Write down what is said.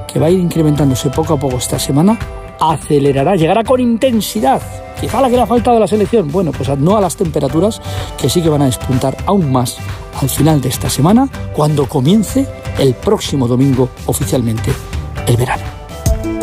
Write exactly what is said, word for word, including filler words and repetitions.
que va a ir incrementándose poco a poco esta semana, acelerará, llegará con intensidad, quizá la que le ha faltado a la selección, bueno, pues no a las temperaturas que sí que van a despuntar aún más al final de esta semana, cuando comience el próximo domingo oficialmente el verano.